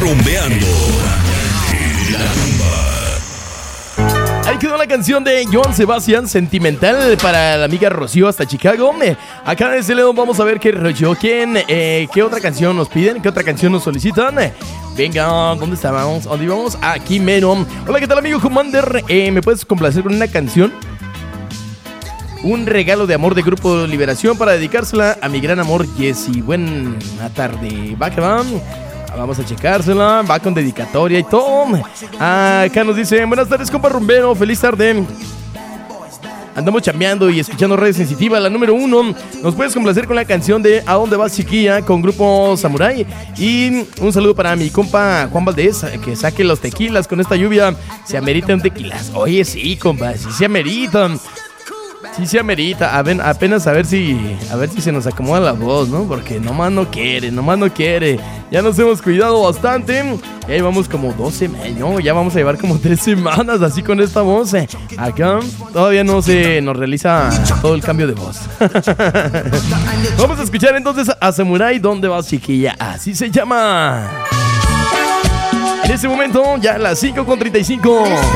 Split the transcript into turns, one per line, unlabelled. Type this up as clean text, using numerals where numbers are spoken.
Rumbeando en la tumba.
Ahí quedó la canción de Joan Sebastián, Sentimental, para la amiga Rocío hasta Chicago. Acá en este lado vamos a ver qué rollo, qué otra canción nos piden, qué otra canción nos solicitan. Venga, ¿dónde estábamos? ¿Dónde íbamos? Aquí mero. Hola, ¿qué tal, amigo Commander? ¿Me puedes complacer con una canción? Un regalo de amor de Grupo Liberación para dedicársela a mi gran amor Jessy. Buena tarde. Va que va. Vamos a checársela. Va con dedicatoria y todo. Acá nos dicen: buenas tardes, compa rumbero. Feliz tarde. Andamos chambeando y escuchando Radio Sensitiva, la número 1. Nos puedes complacer con la canción de ¿A dónde vas, chiquilla? Con Grupo Samurai. Y un saludo para mi compa Juan Valdés, que saque los tequilas con esta lluvia. Se amerita un tequilas. Oye, sí, compa, sí se ameritan. Sí se amerita, apenas a ver si se nos acomoda la voz, ¿no? Porque nomás no quiere. Ya nos hemos cuidado bastante. Ya llevamos como 2 semanas, ¿no? Ya vamos a llevar como 3 semanas así con esta voz. Acá todavía no se nos realiza todo el cambio de voz. Vamos a escuchar entonces a Samurai, ¿dónde vas, chiquilla? Así se llama. En este momento, ya a las 5:35.